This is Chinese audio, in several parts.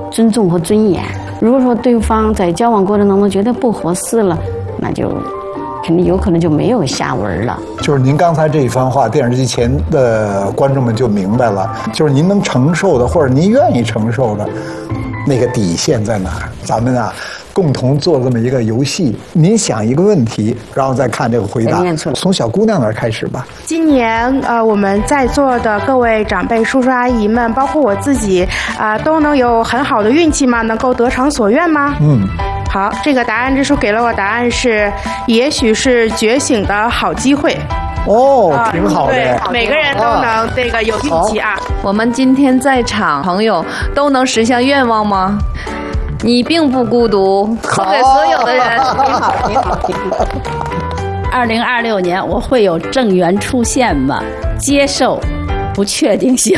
尊重和尊严。如果说对方在交往过程当中觉得不合适了，那就肯定有可能就没有下文了。 就是您刚才这一番话，电视机前的观众们就明白了，就是您能承受的，或者您愿意承受的那个底线在哪儿。咱们啊共同做这么一个游戏，您想一个问题，然后再看这个回答。从小姑娘那儿开始吧。 今年我们在座的各位长辈、叔叔阿姨们，包括我自己都能有很好的运气吗？能够得偿所愿吗？好，这个答案之书给了我答案是，也许是觉醒的好机会。 挺好的。 对，每个人都能这个有运气啊。 我们今天在场朋友都能实现愿望吗？你并不孤独，送给所有的人。 挺好。2026年我会有正缘出现吗？接受不确定性。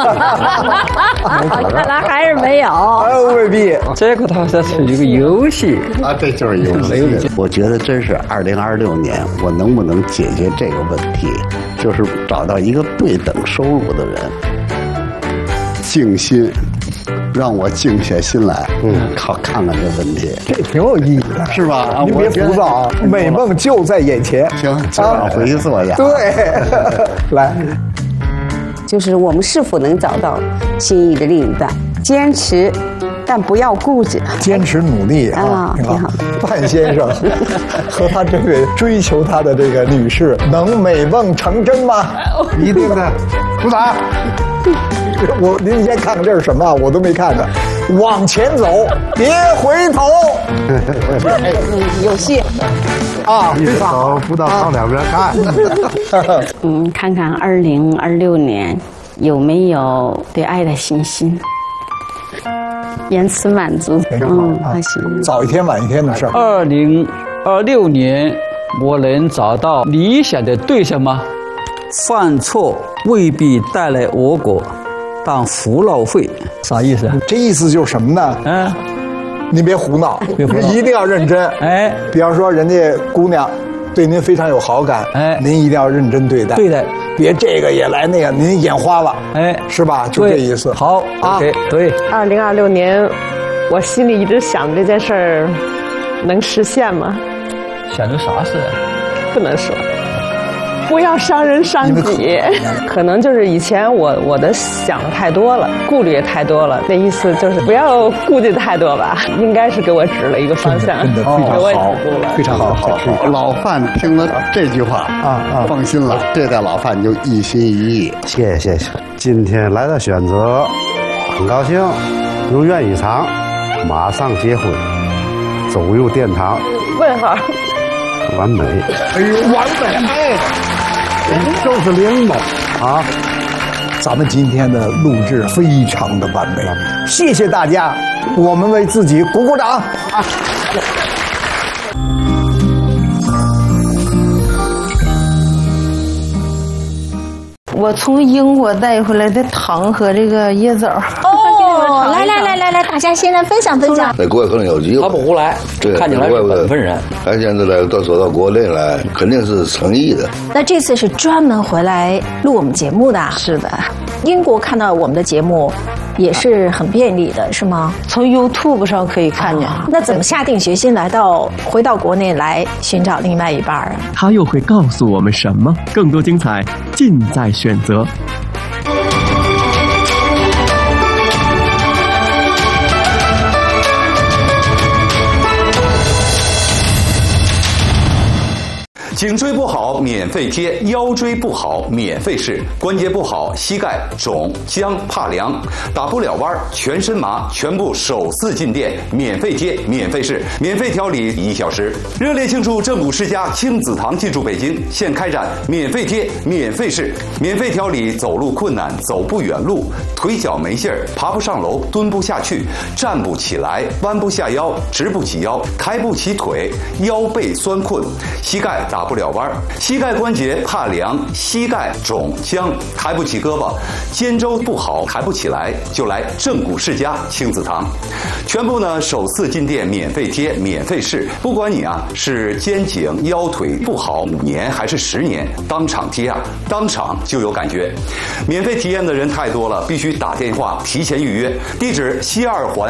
看来还是没有。 未必。 这个它是一个游戏啊，这就是游戏。我觉得真是2026年，我能不能解决这个问题？就是找到一个对等收入的人，静心。让我静下心来，看看这问题， 这挺有意义的， 是吧？ 你别浮躁啊，美梦就在眼前。 行，今晚回去坐下。 对，来， 就是我们是否能找到心仪的另一半，坚持，但不要固执， 坚持努力啊， 挺好。 范先生和他这位追求他的这个女士，能美梦成真吗？ 一定的，鼓掌。 您先看看这是什么，我都没看呢。往前走，别回头。 有戏啊！一手扶到窗两边看。 看看2026年有没有对爱的信心，延迟满足。 还行。早一天晚一天的事儿。 2026年，我能找到理想的对象吗？犯错未必带来恶果，但胡闹会。啥意思啊？ 这意思就是什么呢？您别胡闹，一定要认真。比方说人家姑娘对您非常有好感，您一定要认真对待。 对待， 别这个也来那个，您眼花了，是吧？就这意思。 好啊，对。 2026年，我心里一直想这件事儿能实现吗？ 想着啥事？ 不能说。不要伤人伤己，可能就是以前我的想的太多了，顾虑也太多了。那意思就是不要顾忌太多吧，应该是给我指了一个方向， 非常好，非常好。 老范听了这句话放心了，对待老范就一心一意。 谢谢。今天来到选择，很高兴，如愿以偿，马上结婚，走入殿堂。 问号。 完美。 完美。 就是灵嘛啊！ 咱们今天的录制非常的完美，谢谢大家，我们为自己鼓鼓掌。 我从英国带回来的糖和这个椰子儿。 来，大家现在分享。 在国外可能有机会。 他不胡来， 对， 看起来是本分人。 他现在走到国内来，肯定是诚意的。 那这次是专门回来录我们节目的。 是的， 英国看到我们的节目也是很便利的，是吗？ 从 YouTube 上可以看见。 那怎么下定决心回到国内来寻找另外一半啊？ 他又会告诉我们什么？更多精彩尽在选择。 颈椎不好免费贴，腰椎不好免费试，关节不好膝盖肿僵怕凉，打不了弯全身麻，全部首次进店免费贴免费试，免费调理1小时。热烈庆祝正骨世家亲子堂进驻北京，现开展免费贴免费试，免费调理走路困难、走不远路、腿脚没劲儿、爬不上楼、蹲不下去、站不起来、弯不下腰、直不起腰、抬不起腿、腰背酸困、膝盖打不了弯，膝盖关节怕凉，膝盖肿僵，抬不起胳膊，肩周不好抬不起来，就来正骨世家亲子堂，全部呢首次进店免费贴免费试，不管你是肩颈腰腿不好5年还是10年，当场贴当场就有感觉。免费体验的人太多了，必须打电话提前预约，地址西2环